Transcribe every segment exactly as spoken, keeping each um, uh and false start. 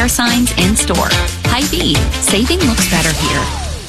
repair signs in store. Hy-Vee, saving looks better here.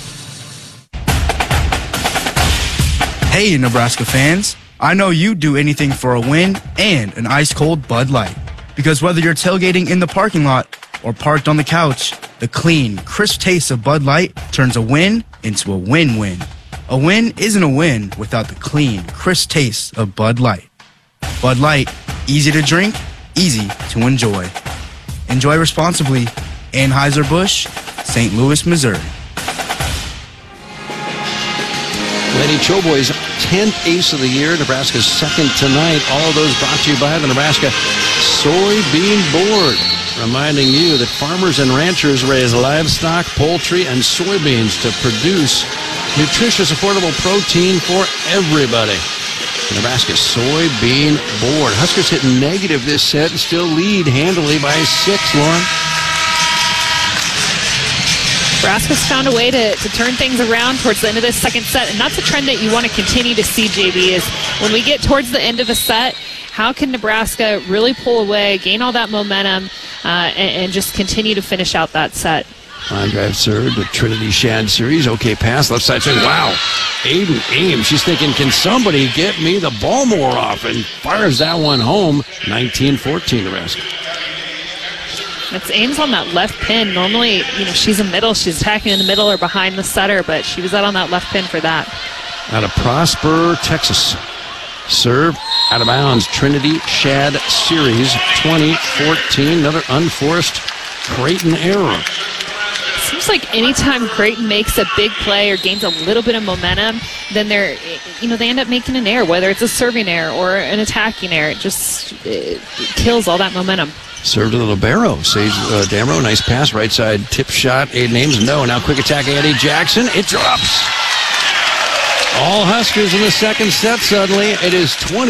Hey, Nebraska fans. I know you'd do anything for a win and an ice-cold Bud Light. Because whether you're tailgating in the parking lot or parked on the couch, the clean, crisp taste of Bud Light turns a win into a win-win. A win isn't a win without the clean, crisp taste of Bud Light. Bud Light, easy to drink, easy to enjoy. Enjoy responsibly. Anheuser-Busch, Saint Louis, Missouri. Lenny Choboy's tenth ace of the year, Nebraska's second tonight. All of those brought to you by the Nebraska Soybean Board, reminding you that farmers and ranchers raise livestock, poultry, and soybeans to produce nutritious, affordable protein for everybody. The Nebraska Soybean Board. Huskers hit negative this set and still lead handily by six, Lauren. Nebraska's found a way to, to turn things around towards the end of this second set, and that's a trend that you want to continue to see, J B, is when we get towards the end of a set, how can Nebraska really pull away, gain all that momentum, uh, and, and just continue to finish out that set? On drive serve to Trinity Shad series. Okay, pass, left side swing. Wow. Aiden Ames. She's thinking, can somebody get me the ball more often? Fires that one home. nineteen fourteen, Nebraska. It's Ames on that left pin. Normally, you know, she's in middle. She's attacking in the middle or behind the setter, but she was out on that left pin for that. Out of Prosper, Texas. Serve out of bounds. Trinity Shad series twenty fourteen. Another unforced Creighton error. Seems like anytime Creighton makes a big play or gains a little bit of momentum, then they're, you know, they end up making an error, whether it's a serving error or an attacking error. It just it kills all that momentum. Serve to the libero. Sage uh, Damro, nice pass, right side tip shot. Aiden Ames, no. Now quick attack, Eddie Jackson. It drops. All Huskers in the second set suddenly. It is twenty.